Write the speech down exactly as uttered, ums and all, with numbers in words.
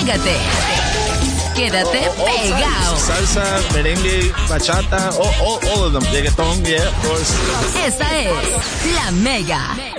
Pégate. Quédate Oh, oh, pegado. Salsa, merengue, bachata, oh, oh, all of them. Reggaeton, yeah, of course. Esta es La Mega.